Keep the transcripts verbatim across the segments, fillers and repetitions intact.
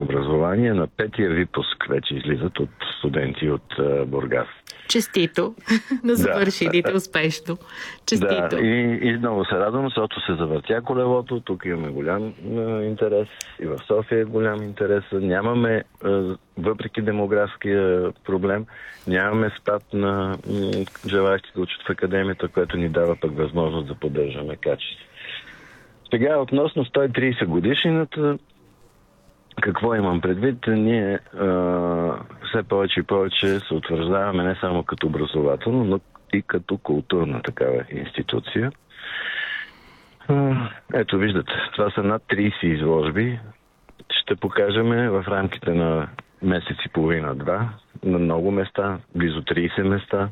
образование. На петия випуск вече излизат от студенти от uh, Бургас. Честито на завършилите да. успешно. Честито. Да, и, и много се радвам, защото се завъртя колелото. Тук имаме голям uh, интерес. И в София е голям интерес. Нямаме, uh, въпреки демографския проблем, нямаме спад на uh, желаящи да учат в академията, което ни дава пък възможност да поддържаме качество. Сега, относно сто и трийсет годишнината, какво имам предвид? Ние а, все повече и повече се утвърждаваме не само като образователно, но и като културна такава институция. А, ето, виждате, това са над трийсет изложби. Ще покажем в рамките на месец и половина-два на много места, близо трийсет места.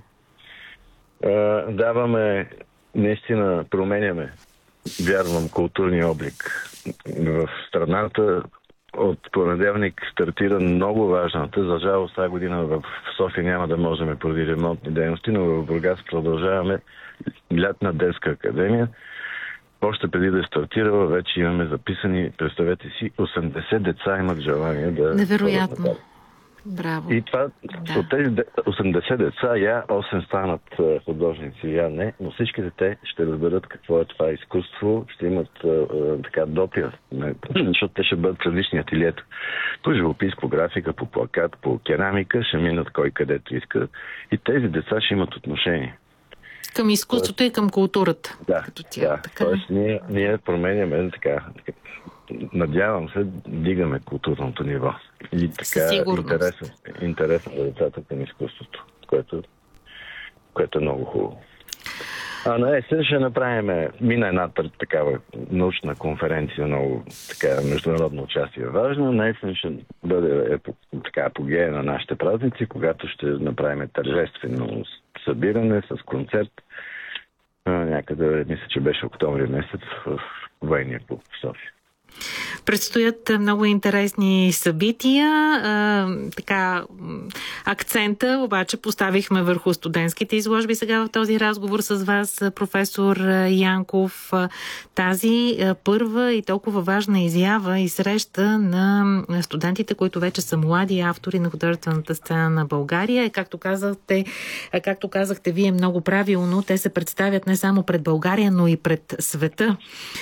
А, даваме, наистина променяме, вярвам, културния облик в страната. От понеделник стартира много важната. За жалост, тази година в София няма да можем поради ремонтни дейности, но в Бургас продължаваме лятна детска академия. Още преди да е стартирала, вече имаме записани, представете си, осемдесет деца имат желание да... Невероятно. Браво. И това, да. От тези осемдесет деца, я осем станат художници, я не, но всичките те ще разберат какво е това изкуство, ще имат а, така допир, защото те ще бъдат в различни ателиета. По живопис, по графика, по плакат, по керамика, ще минат кой където иска и тези деца ще имат отношение. Към изкуството Тоест, и към културата. Да, като тя, да. така. Тоест ние, ние променяме така, надявам се, дигаме културното ниво. И така интересно, интересно за децата към изкуството, което, което е много хубаво. А на есен ще направим, мина една такава научна конференция, много така международно участие е важно. На есен ще бъде е, така апогея на нашите празници, когато ще направим тържествено събиране с концерт. А, някъде, мисля, че беше октомври месец в Военния клуб в София. Предстоят много интересни събития. А, така, акцента обаче поставихме върху студентските изложби сега в този разговор с вас, професор Янков. Тази първа и толкова важна изява и среща на студентите, които вече са млади автори на художествената сцена на България. Както казахте, както казахте вие много правилно, те се представят не само пред България, но и пред света.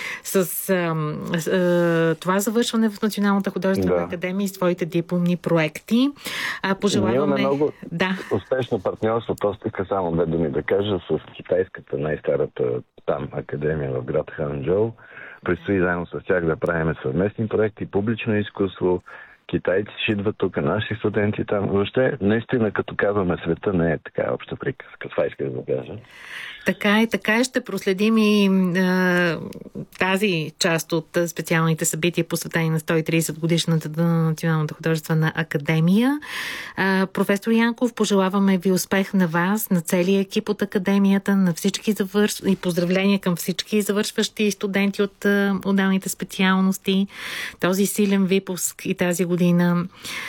С а, а, това завършване в Националната художествена да. академия и своите дипломни проекти. А, пожелаваме... Ние имаме много да. успешно партньорство, то стига само две думи да кажа, с китайската, най-старата там академия в град Ханчжоу. Предстои заедно с тях да правим съвместни проекти, публично изкуство. Китайци ще идват тук, наши студенти там. Въобще, наистина, като казваме, света не е така обща приказка. Това иска да кажа. Така и така ще проследим и а, тази част от специалните събития, посветени на сто и трийсет годишната на Националната художествена академия. А, професор Янков, пожелаваме ви успех на вас, на целия екип от академията, на всички завърш... и поздравления към всички завършващи студенти от а, отделните специалности. Този силен випуск и тази година.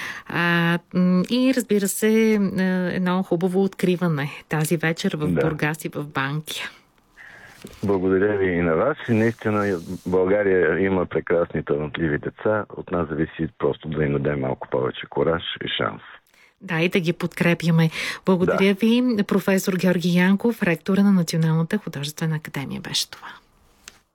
А, и разбира се, едно хубаво откриване тази вечер в да. Бургас и в Банкя. Благодаря ви и на вас. И наистина България има прекрасни талантливи деца. От нас зависи просто да им дадем малко повече кураж и шанс. Да, и да ги подкрепяме. Благодаря да. ви, професор Георги Янков, ректора на Националната художествена академия беше това.